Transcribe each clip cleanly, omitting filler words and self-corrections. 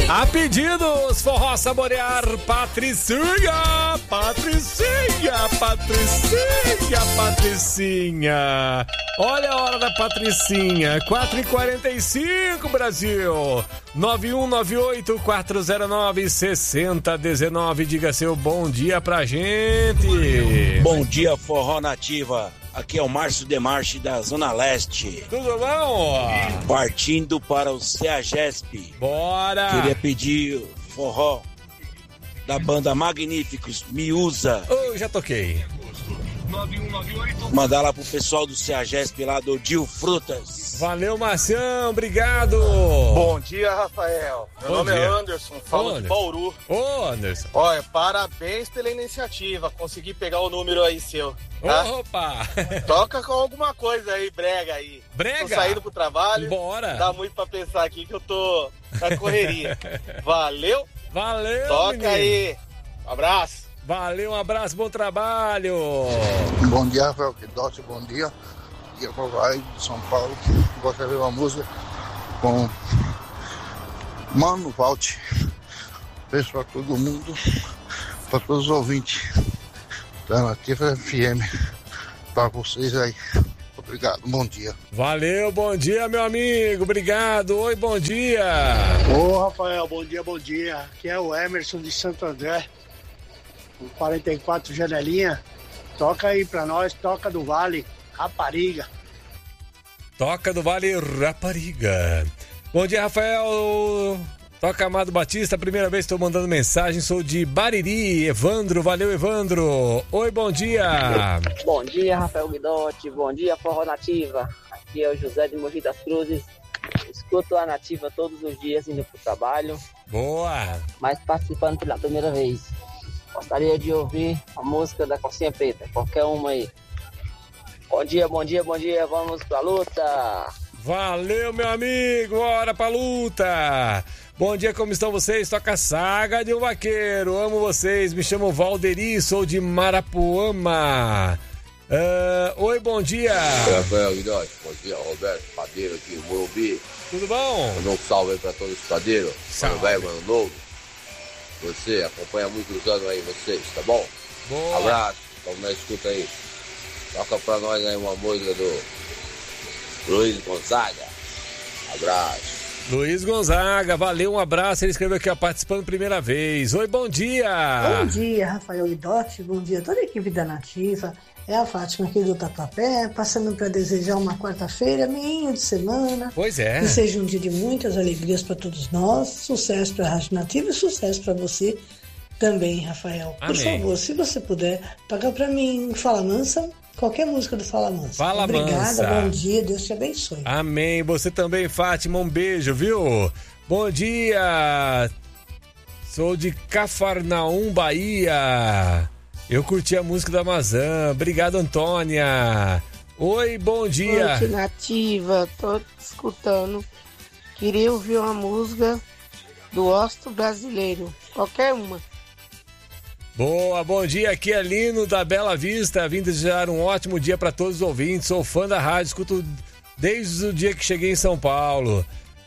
A pedidos, forró saborear, Patricinha, Patricinha, Patricinha, Patricinha. Olha a hora da Patricinha, 4h45, Brasil. 9198-409-6019. Diga seu bom dia pra gente. Bom dia, Forró Nativa. Aqui é o Márcio Demarche da Zona Leste. Tudo bom? Partindo para o CEAGESP. Bora! Queria pedir forró da banda Magníficos, Me Usa. Oh, já toquei. Mandar lá pro pessoal do CEAGESP lá do Dil Frutas. Valeu, Marcião, obrigado. Bom dia, Rafael. Meu nome é Anderson, falo de Bauru. Ô, Anderson. Olha, parabéns pela iniciativa. Consegui pegar o número aí seu. Tá? Opa! Toca com alguma coisa aí, brega aí. Brega? Tô saindo pro trabalho. Bora! Dá muito pra pensar aqui que eu tô na correria. Valeu? Valeu, Toca menino. aí. Um abraço. Valeu, um abraço, bom trabalho. Bom dia, Rafael Guidotti, bom dia. Dia para vai de São Paulo. Gostaria de ver uma música com Mano Valte. Beijo para todo mundo, para todos os ouvintes da Nativa FM. Para vocês aí. Obrigado, bom dia. Valeu, bom dia, meu amigo. Obrigado. Oi, bom dia. Ô, Rafael, bom dia, bom dia. Aqui é o Emerson de Santo André. 44 janelinha. Toca aí pra nós, Toca do Vale, Rapariga. Toca do Vale, Rapariga. Bom dia, Rafael. Toca Amado Batista, primeira vez que estou mandando mensagem, sou de Bariri, Evandro, valeu Evandro. Oi, bom dia. Bom dia, Rafael Guidotti, bom dia, Forró Nativa. Aqui é o José de Mogi das Cruzes. Escuto a Nativa todos os dias indo pro trabalho. Boa. Mas participando pela primeira vez. Gostaria de ouvir a música da Calcinha Preta, qualquer uma aí. Bom dia, bom dia, bom dia, vamos pra luta. Valeu, meu amigo, bora pra luta. Bom dia, como estão vocês? Toca Saga de um Vaqueiro, amo vocês, me chamo Valderi, sou de Marapuama. Oi, bom dia. Rafael Guidotti, bom dia, Roberto Padeiro aqui, o Morumbi. Tudo bom? Mandou um salve aí pra todos os padeiros, mano velho, mano novo. Você acompanha muitos anos aí, vocês, tá bom? Boa. Abraço, vamos na escuta aí. Toca pra nós aí uma música do Luiz Gonzaga. Abraço. Luiz Gonzaga, valeu, um abraço. Ele escreveu aqui, ó, participando primeira vez. Oi, bom dia. Bom dia, Rafael Guidotti. Bom dia a toda a equipe da Nativa. É a Fátima aqui do Tatuapé, passando para desejar uma quarta-feira, meio de semana. Pois é. Que seja um dia de muitas alegrias para todos nós. Sucesso para a Rádio Nativa e sucesso para você também, Rafael. Por favor, se você puder, toca para mim Fala Mansa. Qualquer música do Fala Mansa. Fala Obrigada, Mansa. bom dia, Deus te abençoe. Amém. Você também, Fátima, um beijo, viu? Bom dia. Sou de Cafarnaum, Bahia. Eu curti a música da Amazã. Obrigado, Antônia. Oi, bom dia. Noite Nativa, tô escutando. Queria ouvir uma música do Osto Brasileiro. Qualquer uma. Boa, bom dia, aqui é Lino da Bela Vista, vim desejar um ótimo dia para todos os ouvintes, sou fã da rádio, escuto desde o dia que cheguei em São Paulo.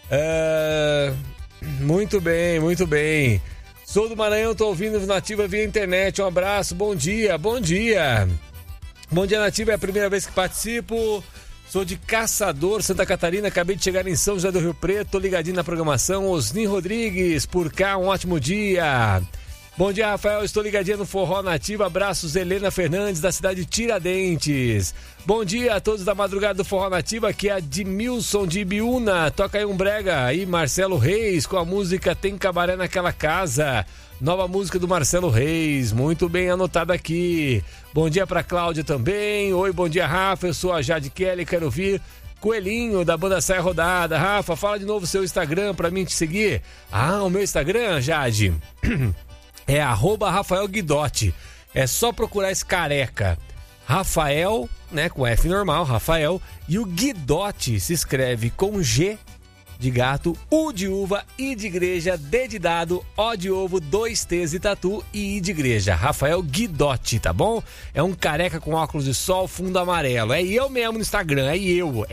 Muito bem, muito bem. Sou do Maranhão, tô ouvindo Nativa via internet, um abraço, bom dia, bom dia. Bom dia, Nativa, é a primeira vez que participo. Sou de Caçador, Santa Catarina, acabei de chegar em São José do Rio Preto, tô ligadinho na programação. Osni Rodrigues, por cá, um ótimo dia. Bom dia, Rafael, estou ligadinho no Forró Nativa, abraços, Helena Fernandes, da cidade de Tiradentes. Bom dia a todos da madrugada do Forró Nativa, aqui é a Admilson de Ibiúna, toca aí um brega aí, Marcelo Reis, com a música Tem Cabaré Naquela Casa, nova música do Marcelo Reis, muito bem anotado aqui. Bom dia pra Cláudia também, oi, bom dia, Rafa, eu sou a Jade Kelly, quero ouvir Coelhinho, da banda Saia Rodada. Rafa, fala de novo o seu Instagram pra mim te seguir. Ah, o meu Instagram, Jade... É @Rafael Guidotti. É só procurar esse careca. Rafael, né, com F normal, Rafael. E o Guidotti se escreve com G de gato, U de uva, I de igreja, D de dado, O de ovo, 2 T's de tatu e I de igreja. Rafael Guidotti, tá bom? É um careca com óculos de sol, fundo amarelo. É eu mesmo no Instagram, é eu.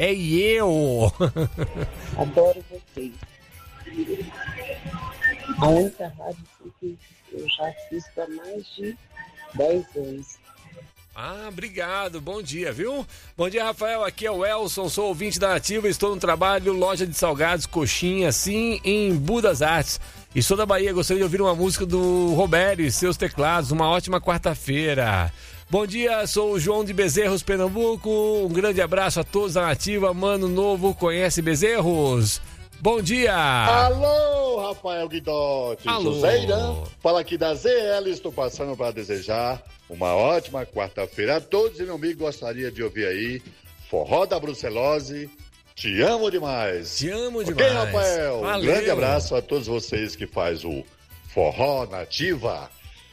A única rádio que eu já assisto há mais de 10 anos. Obrigado, bom dia, viu? Bom dia, Rafael, aqui é o Elson, sou ouvinte da Nativa, estou no trabalho, loja de salgados, coxinha, sim, em Budas Artes. E sou da Bahia, gostaria de ouvir uma música do Roberto e seus teclados, uma ótima quarta-feira. Bom dia, sou o João de Bezerros, Pernambuco, um grande abraço a todos da Nativa, Mano Novo, conhece Bezerros? Bom dia! Alô, Rafael Guidotti. Alô. José Irã, fala aqui da ZL, estou passando para desejar uma ótima quarta-feira a todos e meu amigo gostaria de ouvir aí Forró da Brucelose, te amo demais. Te amo Ok, demais. Rafael? Valeu. Um grande abraço a todos vocês que faz o Forró Nativa.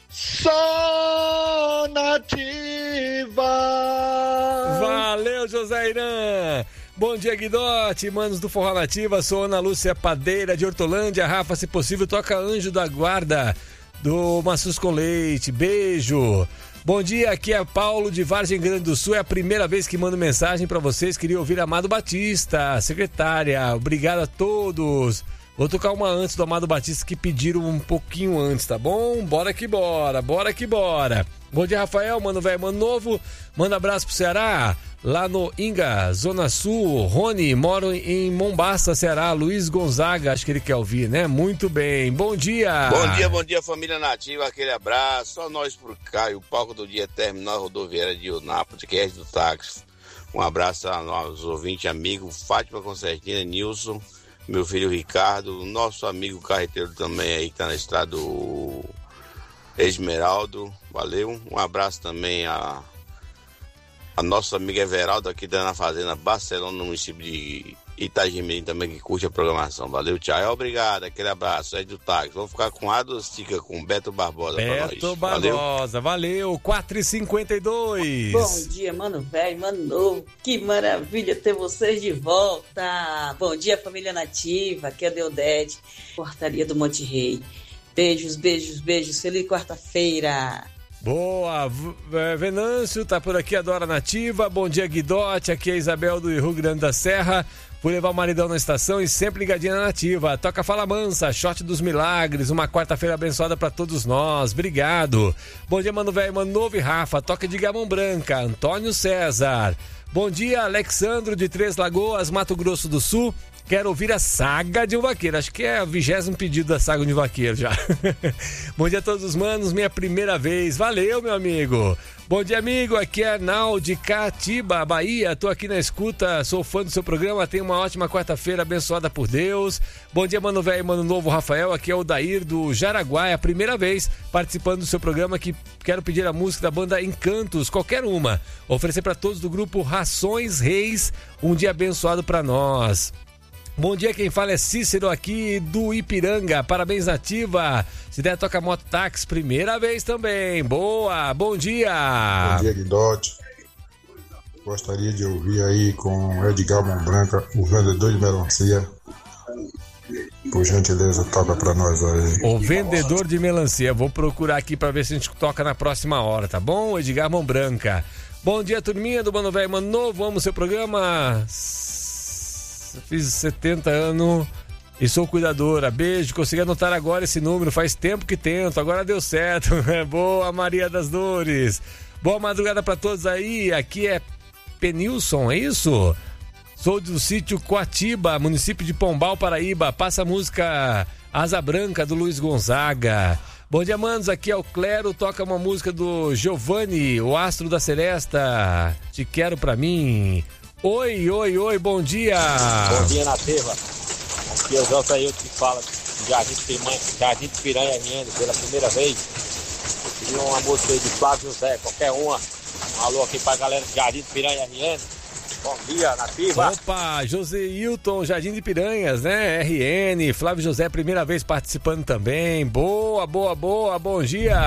Só Nativa! Valeu, José Irã! Bom dia, Guidotti, manos do Forró Nativa, sou Ana Lúcia Padeira de Hortolândia. Rafa, se possível, toca Anjo da Guarda do Maçãs com Leite, beijo. Bom dia, aqui é Paulo de Vargem Grande do Sul, é a primeira vez que mando mensagem pra vocês, queria ouvir Amado Batista, secretária, obrigado a todos. Vou tocar uma antes do Amado Batista que pediram um pouquinho antes, tá bom? Bora que bora, bora que bora. Bom dia, Rafael, mano velho, mano novo, manda abraço pro Ceará, lá no Inga, Zona Sul. Rony, moro em Mombaça, Ceará. Luiz Gonzaga, acho que ele quer ouvir, né? Muito bem, bom dia. Bom dia, família Nativa, aquele abraço, só nós por cá, e o palco do dia terminal rodoviária de Eunápolis, que é do táxi. Um abraço a nós, ouvintes, amigos, Fátima Concertina, Nilson, meu filho Ricardo, nosso amigo carreteiro também aí, que tá na estrada do Esmeraldo, valeu. Um abraço também a nossa amiga Everaldo aqui da Fazenda Barcelona, no município de Itagimirim também, que curte a programação. Valeu, tchau. Obrigado, aquele abraço. É do táxi. Vamos ficar com Adostica, com Beto Barbosa pra nós. Beto Barbosa, valeu. 4h52. Bom dia, mano velho, mano novo. Que maravilha ter vocês de volta. Bom dia, família Nativa. Aqui é a Deodete, Portaria do Monte Rei. Beijos, beijos, beijos. Feliz quarta-feira. Boa, Venâncio tá por aqui, adora Nativa. Bom dia, Guidotti, aqui é a Isabel do Rio Grande da Serra. Fui levar o maridão na estação e sempre ligadinha na Nativa. Toca Fala Mansa, Shot dos Milagres, uma quarta-feira abençoada pra todos nós, obrigado. Bom dia, mano velho, mano novo e Rafa, toca de Gamão Branca, Antônio César. Bom dia, Alexandro de Três Lagoas, Mato Grosso do Sul. Quero ouvir a Saga de um Vaqueiro. Acho que é o 20º pedido da Saga de um Vaqueiro já. Bom dia a todos os manos, minha primeira vez. Valeu, meu amigo. Bom dia, amigo. Aqui é Arnaldo de Catiba, Bahia. Tô aqui na escuta, sou fã do seu programa. Tenha uma ótima quarta-feira abençoada por Deus. Bom dia, mano velho, mano novo, Rafael. Aqui é o Dair do Jaraguá. É a primeira vez participando do seu programa, que quero pedir a música da banda Encantos, qualquer uma. Oferecer para todos do grupo Rações Reis. Um dia abençoado para nós. Bom dia, quem fala é Cícero aqui do Ipiranga, parabéns Nativa, se der toca mototáxi, primeira vez também, boa, bom dia. Bom dia, Guidotti, gostaria de ouvir aí com Edgar Mão Branca, o vendedor de melancia, por gentileza, toca pra nós aí. O vendedor de melancia, vou procurar aqui pra ver se a gente toca na próxima hora, tá bom? Edgar Mão Branca. Bom dia, turminha do Mano Velho, Mano Novo, amo seu programa. Fiz 70 anos e sou cuidadora. Beijo, consegui anotar agora esse número. Faz tempo que tento, agora deu certo. Boa, Maria das Dores. Boa madrugada pra todos aí. Aqui é Penilson, é isso? Sou do sítio Coatiba, município de Pombal, Paraíba. Passa a música Asa Branca do Luiz Gonzaga. Bom dia, manos. Aqui é o Clero. Toca uma música do Giovanni, o Astro da Celesta. Te quero pra mim. Oi, oi, oi, bom dia. Bom dia, Nativa. Aqui é o Jota eu que fala de Jardim de Piranha RN pela primeira vez. Eu queria uma música aí de Flávio José, qualquer uma. Um alô aqui pra galera de Jardim de Piranha RN. Bom dia, Nativa. Opa, José Hilton, Jardim de Piranhas, né? RN, Flávio José, primeira vez participando também. Boa, boa, boa, bom dia.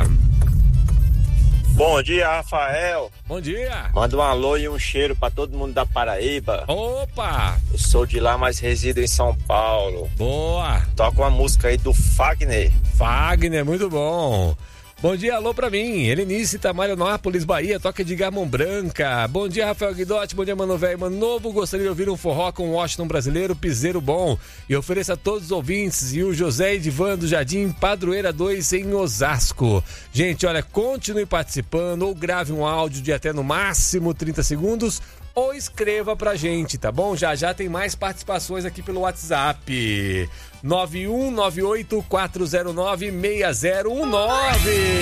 Bom dia, Rafael. Bom dia. Manda um alô e um cheiro pra todo mundo da Paraíba. Opa! Eu sou de lá, mas resido em São Paulo. Boa! Toca uma música aí do Fagner. Fagner, muito bom. Bom dia, alô pra mim. Helenice, Tamarionápolis, Bahia, toca de Gamão Branca. Bom dia, Rafael Guidotti. Bom dia, Mano Velho e Mano Novo. Gostaria de ouvir um forró com o Washington Brasileiro, Piseiro Bom. E ofereço a todos os ouvintes e o José Edivan do Jardim Padroeira 2 em Osasco. Gente, olha, continue participando ou grave um áudio de até no máximo 30 segundos ou escreva pra gente, tá bom? Já tem mais participações aqui pelo WhatsApp. 9198-409-6019.